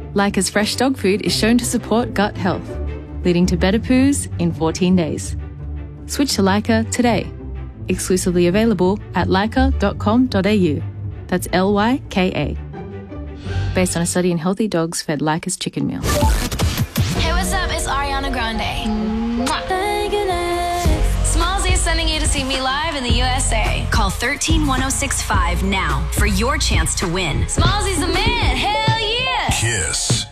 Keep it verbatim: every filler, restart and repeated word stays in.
Lyca's fresh dog food is shown to support gut health, leading to better poos in fourteen days. Switch to Lyca today. Exclusively available at lyca dot com dot a u. That's L Y K A. Based on a study in healthy dogs fed Lyca's chicken meal. Hey, what's up? It's Ariana Grande. Smallzy is sending you to see me live in the U S A. Call one three one oh six five now for your chance to win. Smallzy's the man. Hell yeah! Kiss.